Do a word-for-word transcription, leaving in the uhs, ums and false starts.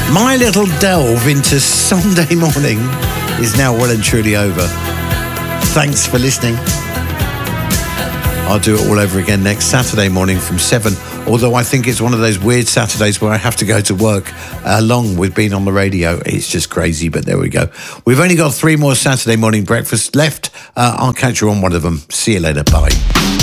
My little delve into Sunday morning is now well and truly over. Thanks for listening. I'll do it all over again next Saturday morning from seven, although I think it's one of those weird Saturdays where I have to go to work along with being on the radio. It's just crazy, but there we go. We've only got three more Saturday morning breakfasts left. Uh, I'll catch you on one of them. See you later. Bye.